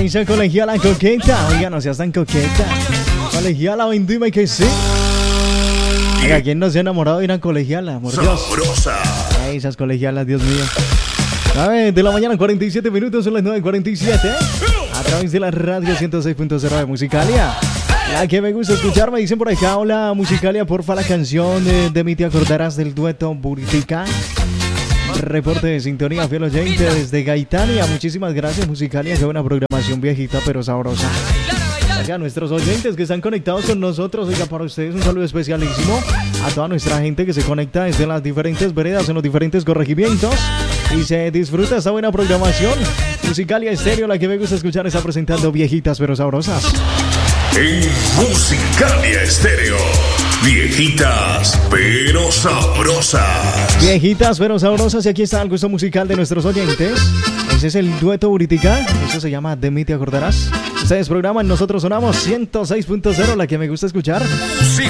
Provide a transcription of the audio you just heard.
Esa colegiala coqueta. Oiga, no seas tan coqueta. Colegiala, dime que sí. Oiga, ¿quién no se ha enamorado de una colegiala? Por Dios. Sabrosa. Ay, esas colegialas, Dios mío. 9 de la mañana, 47 minutos, son las 9:47. A través de la radio 106.0 de Musicalia. La que me gusta escuchar, me dicen por acá. Hola, Musicalia, porfa, la canción de mí te acordarás del dueto Buritica. Reporte de sintonía, fiel oyente desde Gaitania. Muchísimas gracias, Musicalia. Qué buena programación, viejita pero sabrosa. Gracias a nuestros oyentes que están conectados con nosotros. Oiga, para ustedes un saludo especialísimo a toda nuestra gente que se conecta desde las diferentes veredas, en los diferentes corregimientos, y se disfruta esta buena programación. Musicalia Estéreo, la que me gusta escuchar, está presentando viejitas pero sabrosas. En Musicalia Estéreo, viejitas pero sabrosas. Viejitas pero sabrosas, y aquí está el gusto musical de nuestros oyentes. Ese es el dueto Buritica, eso se llama De mí te acordarás. Ustedes programan, nosotros sonamos 106.0, la que me gusta escuchar. Sigue